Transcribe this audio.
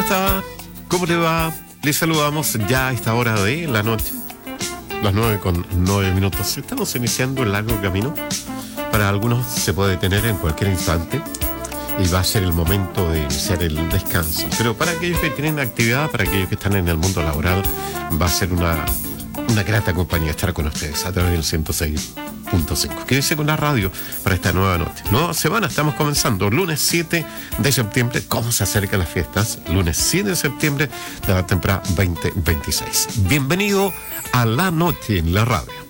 está? ¿Cómo le va? Les saludamos ya a esta hora de la noche, las 9:09. Estamos iniciando un largo camino. Para algunos se puede detener en cualquier instante y va a ser el momento de iniciar el descanso. Pero para aquellos que tienen actividad, para aquellos que están en el mundo laboral, va a ser una grata compañía estar con ustedes a través del 106.5. Quédense con la radio para esta nueva noche. Nueva semana, estamos comenzando. Lunes 7 de septiembre. ¿Cómo se acercan las fiestas? Lunes 7 de septiembre de la temporada 2026. Bienvenido a la noche en la radio.